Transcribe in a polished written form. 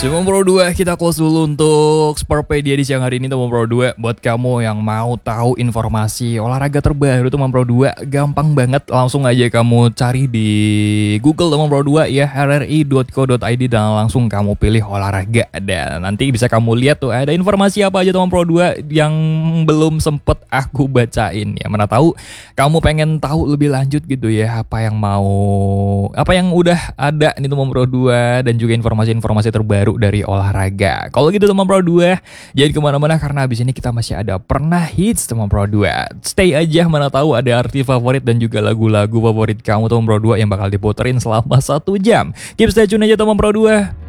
Teman Pro 2, kita close dulu untuk Sportpedia di siang hari ini teman Pro 2. Buat kamu yang mau tahu informasi olahraga terbaru teman Pro 2, gampang banget, langsung aja kamu cari di Google teman Pro 2 ya, rri.co.id, dan langsung kamu pilih olahraga. Dan nanti bisa kamu lihat tuh ada informasi apa aja teman Pro 2 yang belum sempet aku bacain ya. Mana tahu kamu pengen tahu lebih lanjut gitu ya, apa yang udah ada nih teman Pro 2, dan juga informasi-informasi terbaru dari olahraga. Kalau gitu teman Pro 2, jangan kemana-mana karena abis ini kita masih ada Pernah Hits teman Pro 2. Stay aja, mana tahu ada artis favorit dan juga lagu-lagu favorit kamu teman Pro 2 yang bakal diputerin selama 1 jam. Keep stay tune aja teman Pro 2.